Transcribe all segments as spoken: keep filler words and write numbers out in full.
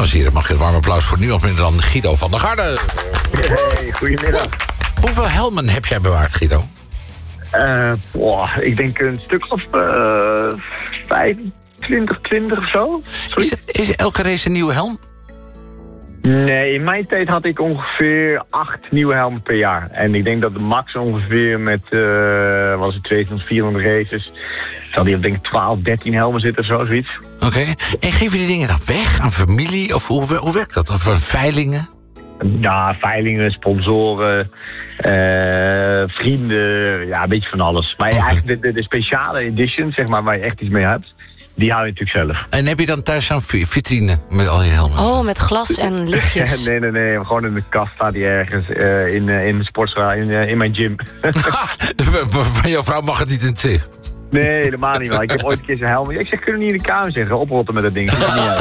Dames en heren, mag je een warm applaus voor niemand minder dan Guido van der Garde. Hey, goedemiddag. Hoeveel helmen heb jij bewaard, Guido? Uh, boah, ik denk een stuk of uh, vijfentwintig, twintig of zo. Is, het, is elke race een nieuwe helm? Nee, in mijn tijd had ik ongeveer acht nieuwe helmen per jaar. En ik denk dat de max ongeveer met, uh, was het tweehonderd, vierhonderd races... zal die op denk ik twaalf, dertien helmen zitten of zo, zoiets. Oké. Okay. En geef je die dingen dan weg aan familie? Of hoe, hoe werkt dat? Of veilingen? Ja, veilingen, sponsoren, uh, vrienden, ja, een beetje van alles. Maar okay. eigenlijk de, de, de speciale edition, zeg maar, waar je echt iets mee hebt... die hou je natuurlijk zelf. En heb je dan thuis zo'n vitrine met al je helmen? Oh, met glas en lichtjes. nee, nee, nee. Gewoon in de kast staat die ergens uh, in, uh, in de sportzaal, in, uh, in mijn gym. Van jouw vrouw mag het niet in het zicht? Nee, helemaal niet. Maar ik heb ooit een keer zijn helm. Ik zeg, kunnen we niet in de kamer zeggen? Oprotten met dat ding.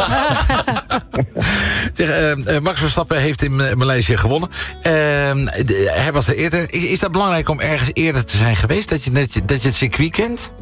zeg, uh, Max Verstappen heeft in uh, Maleisië gewonnen. Uh, de, hij was er eerder. Is, is dat belangrijk om ergens eerder te zijn geweest? Dat je, dat je, dat je het circuit kent?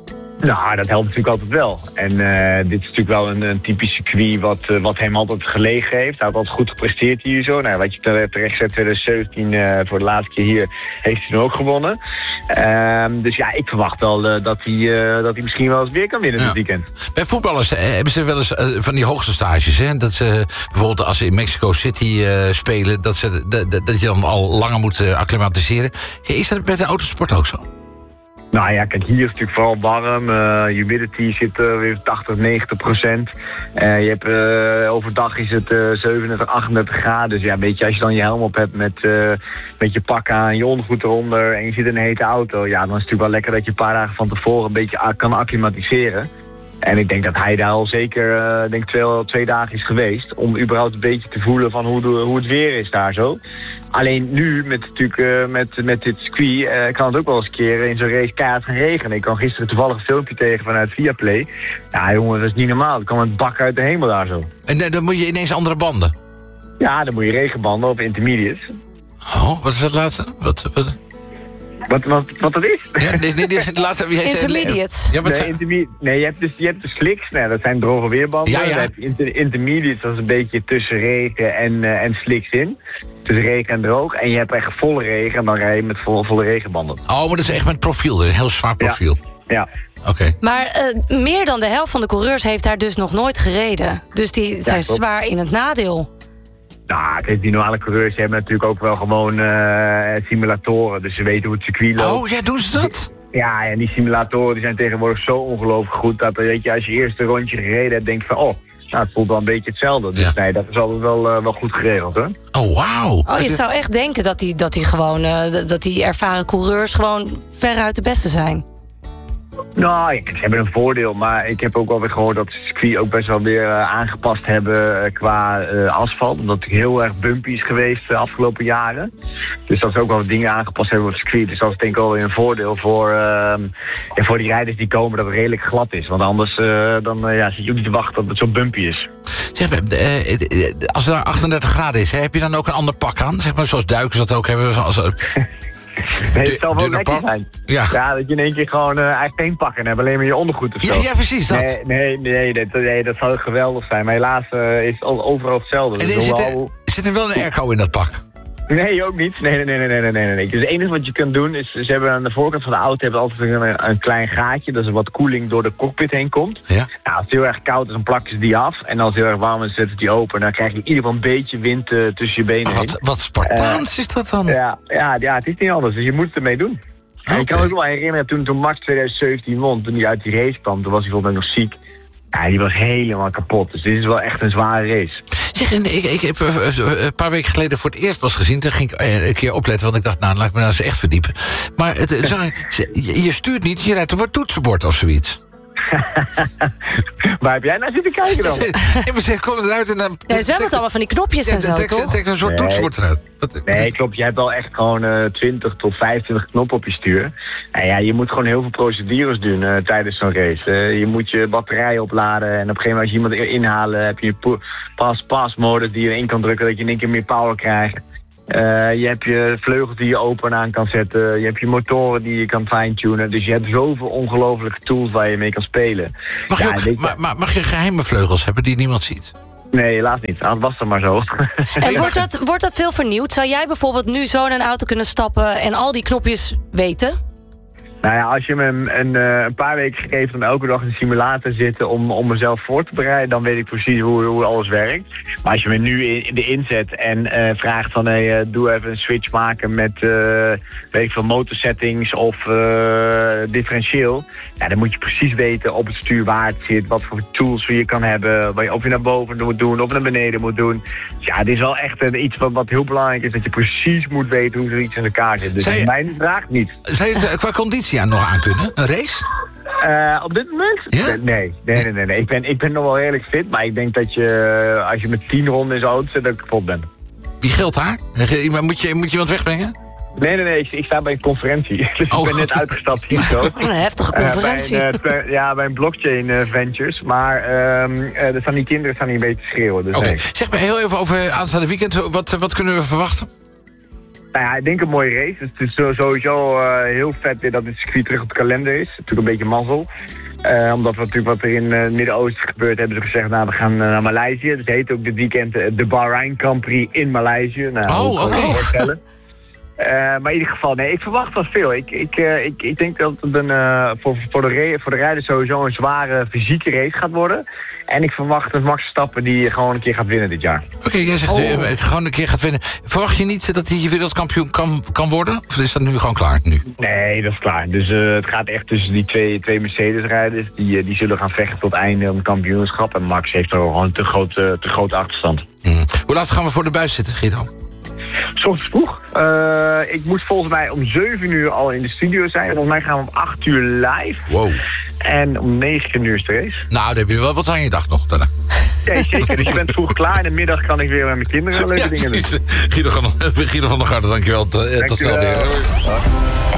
Nou, dat helpt natuurlijk altijd wel. En uh, dit is natuurlijk wel een, een typisch circuit wat, uh, wat hem altijd gelegen heeft. Hij had altijd goed gepresteerd hier zo. Nou, wat je terecht zet, twintig zeventien uh, voor de laatste keer hier, heeft hij nu ook gewonnen. Uh, dus ja, ik verwacht wel uh, dat, hij, uh, dat hij misschien wel eens weer kan winnen ja. dit weekend. Bij voetballers uh, hebben ze wel eens uh, van die hoogste stages. Hè? Dat ze bijvoorbeeld als ze in Mexico City uh, spelen, dat, ze, dat, dat je dan al langer moet uh, acclimatiseren. Ja, is dat bij de autosport ook zo? Nou ja, kijk, hier is het natuurlijk vooral warm. Uh, humidity zit uh, weer tachtig, negentig procent. Uh, je hebt, uh, overdag is het uh, zevenendertig, achtendertig graden. Dus ja, weet je, als je dan je helm op hebt met, uh, met je pak aan, je ondergoed eronder... en je zit in een hete auto, ja, dan is het natuurlijk wel lekker dat je een paar dagen van tevoren een beetje kan acclimatiseren. En ik denk dat hij daar al zeker uh, denk twee, twee dagen is geweest... om überhaupt een beetje te voelen van hoe, de, hoe het weer is daar zo. Alleen nu, met, natuurlijk, uh, met, met dit circuit, uh, kan het ook wel eens een keer in zo'n race keihard gaan regenen. Ik kwam gisteren toevallig een filmpje tegen vanuit Viaplay. Ja, jongen, dat is niet normaal. Er kwam een bak uit de hemel daar zo. En uh, dan moet je ineens andere banden? Ja, dan moet je regenbanden of intermediates. Oh, wat is dat laatste? Wat... wat... Wat, wat, wat dat is? Ja, nee, nee, nee, laatste, intermediates. Ja, wat nee, interme nee, je hebt dus je hebt de slicks, nou, dat zijn droge weerbanden. Ja, ja. Je hebt inter intermediates, dat is een beetje tussen regen en, uh, en slicks in. Tussen regen en droog. En je hebt echt volle regen en dan rij je met volle, volle regenbanden. Oh, maar dat is echt met profiel, een heel zwaar profiel. Ja. ja. Oké. Okay. Maar uh, meer dan de helft van de coureurs heeft daar dus nog nooit gereden. Dus die zijn ja, zwaar in het nadeel. Nou, kijk, die normale coureurs hebben natuurlijk ook wel gewoon uh, simulatoren. Dus ze weten hoe het circuit loopt. Oh, ja, doen ze dat? Ja, en die simulatoren die zijn tegenwoordig zo ongelooflijk goed... dat weet je, als je eerst een rondje gereden hebt, denk je van... oh, nou, het voelt wel een beetje hetzelfde. Dus ja. nee, dat is altijd wel, uh, wel goed geregeld, hè? Oh, wauw. Oh, je zou echt denken dat die, dat die, gewoon, uh, dat die ervaren coureurs gewoon veruit de beste zijn. Nou, ja, ze hebben een voordeel, maar ik heb ook wel weer gehoord dat ze het circuit ook best wel weer uh, aangepast hebben uh, qua uh, asfalt. Omdat het heel erg bumpy is geweest de uh, afgelopen jaren. Dus dat ze ook wel wat dingen aangepast hebben op het circuit. Dus dat is denk ik wel weer een voordeel voor, uh, ja, voor die rijders die komen dat het redelijk glad is. Want anders uh, dan, uh, ja, zit je ook niet te wachten dat het zo bumpy is. Zeg, uh, als het daar achtendertig graden is, hè, heb je dan ook een ander pak aan? Zeg maar zoals duikers dat ook hebben. Zoals, Nee, het zal wel lekker zijn. Ja. ja, dat je in één keer gewoon uh, eigenlijk geen pakken hebt, alleen maar je ondergoed of zo. Ja, ja precies, dat. Nee, nee, nee, dat, nee, dat zou geweldig zijn. Maar helaas uh, is het overal hetzelfde. En dus er zit, er, al... zit er wel een airco in dat pak? Nee, ook niet. Nee, nee, nee, nee, nee, nee, nee. Dus het enige wat je kunt doen is, ze hebben aan de voorkant van de auto hebben altijd een, een klein gaatje, dat er wat koeling door de cockpit heen komt. Ja. Nou, als het heel erg koud is, dan plakken ze die af. En als het heel erg warm is, zetten ze die open. Dan krijg je in ieder geval een beetje wind uh, tussen je benen wat, heen. Wat Spartaans uh, is dat dan? Ja, ja, ja, het is niet anders. Dus je moet het ermee doen. Okay. Ik kan me ook wel herinneren, toen, toen Max twintig zeventien won, toen hij uit die race kwam, toen was hij volgens mij nog ziek. Ja, die was helemaal kapot. Dus dit is wel echt een zware race. Zeg, ik, ik heb een paar weken geleden voor het eerst pas gezien. Toen ging ik een keer opletten, want ik dacht, nou, laat ik me nou eens echt verdiepen. Maar het, je stuurt niet, je rijdt op een toetsenbord of zoiets. Waar heb jij naar zitten kijken dan? Ja, maar zeg, kom eruit en dan... Ja, ze hebben allemaal van die knopjes ja, en zo, trek, toch? Trek een soort nee. toetsenbord eruit. Wat, nee, klopt. Je hebt wel echt gewoon uh, twintig tot vijfentwintig knoppen op je stuur. En ja, je moet gewoon heel veel procedures doen uh, tijdens zo'n race. Uh, je moet je batterij opladen en op een gegeven moment als je iemand inhalen, heb je je pas-pas-modus die je in kan drukken, dat je in één keer meer power krijgt. Uh, je hebt je vleugels die je open aan kan zetten. Je hebt je motoren die je kan fine-tunen. Dus je hebt zoveel ongelofelijke tools waar je mee kan spelen. Mag, ja, je ook, je... ma, ma, mag je geheime vleugels hebben die niemand ziet? Nee, helaas niet. Het was er maar zo. En wordt dat, wordt dat veel vernieuwd? Zou jij bijvoorbeeld nu zo in een auto kunnen stappen en al die knopjes weten? Nou ja, als je me een, een, een paar weken gegeven om elke dag in de simulator te zitten om, om mezelf voor te bereiden, dan weet ik precies hoe, hoe alles werkt. Maar als je me nu in, in de inzet en uh, vraagt van hey, uh, doe even een switch maken met uh, weet ik veel, motorsettings of uh, differentieel. Ja, dan moet je precies weten op het stuur waar het zit, wat voor tools je kan hebben, wat je, of je naar boven moet doen of naar beneden moet doen. Dus ja, het is wel echt uh, iets wat, wat heel belangrijk is, dat je precies moet weten hoe er iets in elkaar zit. Dus Zij, mijn vraag niet. Zou je het qua conditie aan nog aan kunnen? Een race? Uh, op dit moment? Ja? Nee, nee, nee, nee. nee. Ik, ben, ik ben nog wel redelijk fit, maar ik denk dat je, als je met tien ronden in zo'n auto zit, dat ik kapot ben. Wie geldt daar? Moet je, moet je iemand wegbrengen? Nee, nee, nee. Ik, ik sta bij een conferentie. Dus oh. ik ben net uitgestapt hier zo. Een heftige conferentie. Uh, bij een, uh, ja, bij een blockchain uh, ventures. Maar uh, uh, er staan die kinderen staan hier een beetje te schreeuwen. Dus Oké. Okay. nee. Zeg maar heel even over aanstaande weekend. Wat, wat kunnen we verwachten? Nou ja, ik denk een mooie race. Dus het is sowieso uh, heel vet weer dat het circuit terug op de kalender is. Natuurlijk een beetje mazzel. Uh, omdat we natuurlijk wat er in uh, het Midden-Oosten gebeurt, hebben ze gezegd, nou we gaan uh, naar Maleisië. Dus het heet ook dit weekend uh, de Bahrain Grand Prix in Maleisië. Nou, oh, oké. Okay. Uh, maar in ieder geval, nee, ik verwacht wel veel. Ik, ik, uh, ik, ik denk dat het een, uh, voor, voor, de re- voor de rijders sowieso een zware fysieke race gaat worden. En ik verwacht dat Max Verstappen die gewoon een keer gaat winnen dit jaar. Oké, okay, jij zegt oh. uh, gewoon een keer gaat winnen. Verwacht je niet dat hij wereldkampioen kan, kan worden? Of is dat nu gewoon klaar? Nu? Nee, dat is klaar. Dus uh, het gaat echt tussen die twee, twee Mercedes-rijders. Die, uh, die zullen gaan vechten tot einde om het kampioenschap. En Max heeft er gewoon een te grote, te grote achterstand. Hmm. Hoe laat gaan we voor de buis zitten, Guido? 's Ochtends vroeg. Uh, ik moet volgens mij om zeven uur al in de studio zijn. Volgens mij gaan we om acht uur live. Wow. En om negen uur is de race. Nou, dan heb je wel wat aan je dag nog. Dan. Ja, zeker. Dus je bent vroeg klaar. In de middag kan ik weer met mijn kinderen leuke ja, dingen doen. Guido van, Guido van der Garde, dankjewel. Tot, tot snel weer.